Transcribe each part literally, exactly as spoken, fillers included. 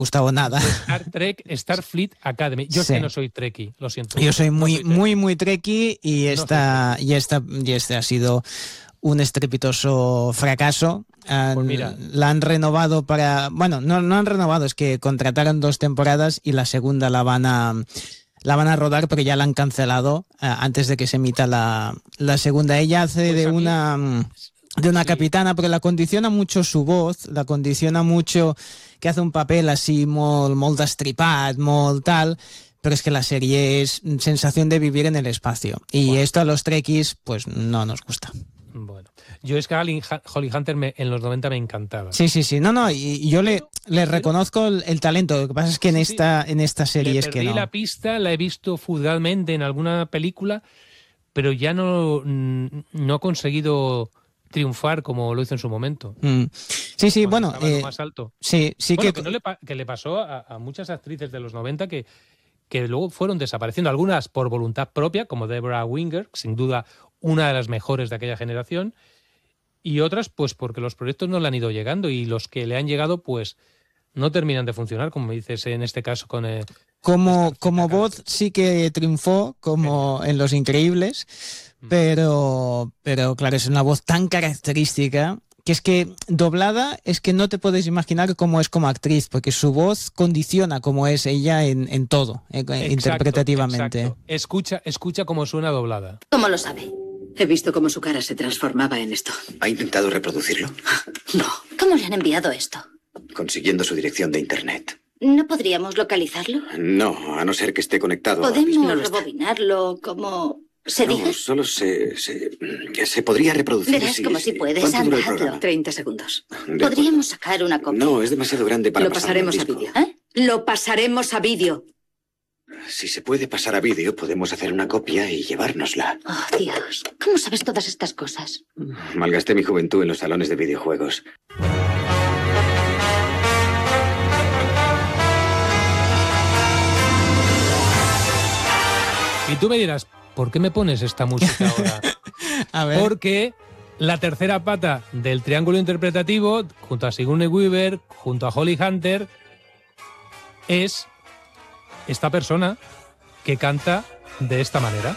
gustado nada. Star Trek, Starfleet Academy. Yo Sí. sé que no soy trekkie, lo siento. Yo soy No muy, soy trekkie. muy, muy trekkie y No esta, y esta, y este ha sido un estrepitoso fracaso. Han- Pues mira. La han renovado para... Bueno, no, no han renovado, es que contrataron dos temporadas y la segunda la van a... La van a rodar, pero ya la han cancelado eh, antes de que se emita la, la segunda. Ella hace Pues de a mí- una mm, de una Sí. capitana, pero la condiciona mucho su voz, la condiciona mucho que hace un papel así molt, molt destripat, molt tal, pero es que la serie es sensación de vivir en el espacio. Y Bueno. esto a los trekkies, pues no nos gusta. Bueno, yo es que Holly, Holly Hunter me- en los noventa me encantaba. Sí, sí, sí. No, no, y, y yo le, le reconozco el, el talento. Lo que pasa es que en Sí, sí. esta, en esta serie Le es que perdí no. la pista, la he visto fugazmente en alguna película, pero ya no, mm, no ha conseguido triunfar como lo hizo en su momento. Mm. Sí, sí, cuando bueno, estaba en lo eh, más alto. sí, sí Bueno, que... que, no le, pa- que le pasó a, a muchas actrices de los noventa que, que luego fueron desapareciendo, algunas por voluntad propia, como Deborah Winger, sin duda una de las mejores de aquella generación, y otras pues porque los proyectos no le han ido llegando y los que le han llegado pues no terminan de funcionar, como dices en este caso con... Eh, Como, Starfleet como Academy. voz sí que triunfó, como en Los Increíbles, Mm. pero, pero claro, es una voz tan característica que es que doblada es que no te puedes imaginar cómo es como actriz, porque su voz condiciona cómo es ella en, en todo, eh, Exacto, interpretativamente. exacto. Escucha, escucha cómo suena doblada. ¿Cómo lo sabe? He visto cómo su cara se transformaba en esto. ¿Ha intentado reproducirlo? No, ¿Cómo le han enviado esto? Consiguiendo su dirección de internet. ¿No podríamos localizarlo? No, a no ser que esté conectado. ahora ¿Podemos mismo. no lo está. rebobinarlo como se No, dice? solo se, se, se podría reproducir. Verás sí, como sí. si puedes, ¿Cuánto dura el anda, programa? hazlo. treinta segundos. De acuerdo. Podríamos sacar una copia. No, es demasiado grande para Lo pasarlo pasaremos al a disco. vídeo. ¿Eh? Lo pasaremos a vídeo. Si se puede pasar a vídeo, podemos hacer una copia y llevárnosla. Oh, Dios. ¿Cómo sabes todas estas cosas? Malgasté mi juventud en los salones de videojuegos. Y tú me dirás, ¿por qué me pones esta música ahora? A ver, Porque la tercera pata del triángulo interpretativo, junto a Sigourney Weaver, junto a Holly Hunter, es esta persona que canta de esta manera.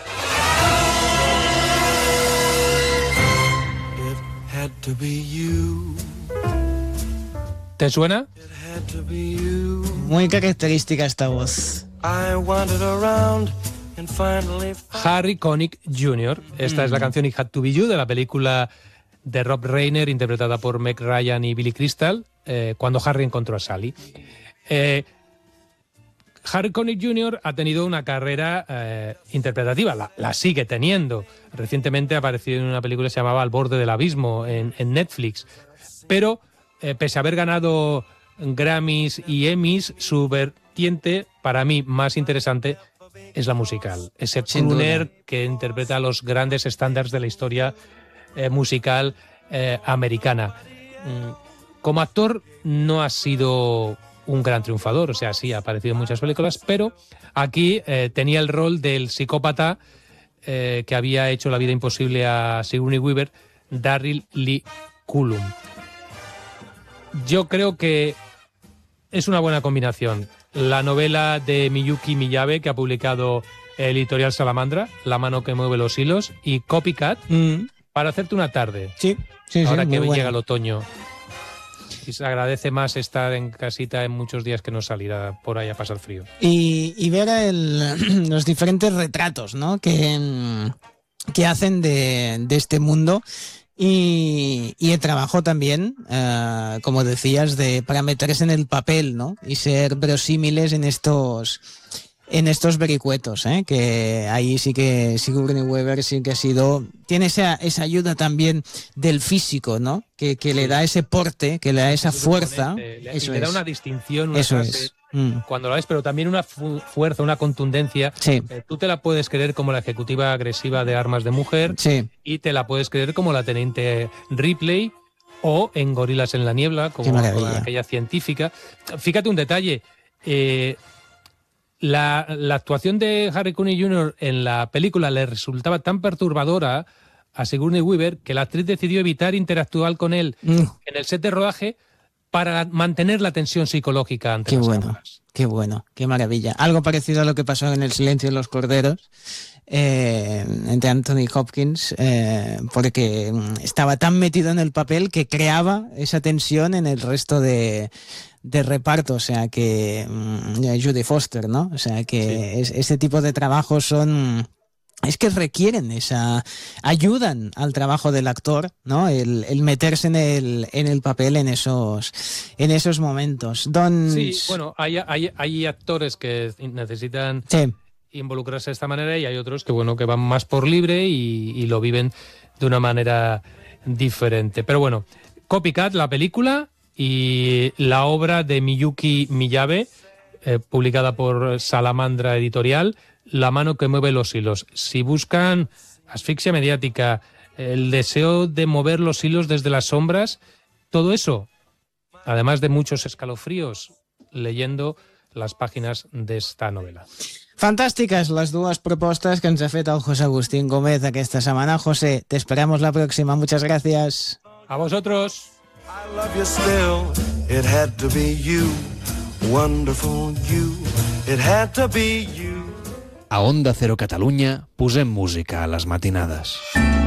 It had to be you. ¿Te suena? It had to be you. muy característica esta voz. I wandered around and finally found Harry Connick junior Esta es la canción It Had to Be You de la película de Rob Reiner, interpretada por Meg Ryan y Billy Crystal, eh, cuando Harry encontró a Sally. Eh, Harry Connick junior ha tenido una carrera eh, interpretativa, la, la sigue teniendo. Recientemente ha aparecido en una película que se llamaba Al borde del abismo en, en Netflix. Pero, eh, pese a haber ganado Grammys y Emmys, su vertiente, para mí, más interesante es la musical. Ese Sin crooner duda. que interpreta los grandes estándares de la historia eh, musical eh, americana. Mm, Como actor no ha sido un gran triunfador, o sea, sí, ha aparecido en muchas películas, pero aquí eh, tenía el rol del psicópata eh, que había hecho la vida imposible a Sigourney Weaver, Darryl Lee Cullum. Yo creo que es una buena combinación. La novela de Miyuki Miyabe, que ha publicado el editorial Salamandra, La mano que mueve los hilos, y Copycat, Mm, para hacerte una tarde, sí, sí, sí, ahora muy que buena. llega el otoño. Y se agradece más estar en casita en muchos días que no salir a- por ahí a pasar frío. Y, y ver el- los diferentes retratos, ¿no? que, mm, que hacen de, de este mundo. Y, y el trabajo también, eh, como decías, de para meterse en el papel, ¿no? Y ser verosímiles en estos en estos vericuetos, ¿eh? Que ahí sí que Sigourney Weaver sí que ha sido, tiene esa, esa ayuda también del físico, ¿no? Que, que le da ese porte, que le da esa fuerza. Le, le Eso le da es. una distinción, una Eso clase, es. Mm. cuando la ves, pero también una fu- fuerza, una contundencia. Sí, Eh, tú te la puedes creer como la ejecutiva agresiva de Armas de Mujer sí. y te la puedes creer como la teniente Ripley o en Gorilas en la niebla, Qué como maravilla. aquella científica. Fíjate un detalle. eh, la, la actuación de Harry Connick junior en la película le resultaba tan perturbadora a Sigourney Weaver que la actriz decidió evitar interactuar con él Mm. en el set de rodaje para mantener la tensión psicológica ante Qué las bueno, cámaras. qué bueno, qué maravilla. Algo parecido a lo que pasó en El silencio de los corderos, eh, entre Anthony Hopkins, eh, porque estaba tan metido en el papel que creaba esa tensión en el resto de, de reparto, o sea que mm, Judy Foster, ¿no? O sea que sí. es, este tipo de trabajos son... Es que requieren esa... ayudan al trabajo del actor, ¿no? El, el meterse en el, en el papel en esos, en esos momentos. Don... Sí, bueno, hay, hay, hay actores que necesitan sí. involucrarse de esta manera y hay otros que, bueno, que van más por libre y, y lo viven de una manera diferente. Pero bueno, Copycat, la película y la obra de Miyuki Miyabe, eh, publicada por Salamandra Editorial, La mano que mueve los hilos. Si buscan asfixia mediática, el deseo de mover los hilos desde las sombras, todo eso, además de muchos escalofríos, leyendo las páginas de esta novela. Fantàstiques les dues propostes que ens ha fet el José Agustín Gómez aquesta setmana. José, te esperamos la próxima. Muchas gracias. A vosotros. I love you still. It had to be you. Wonderful you. It had to be you. A Onda Cero Catalunya posem música a les matinades.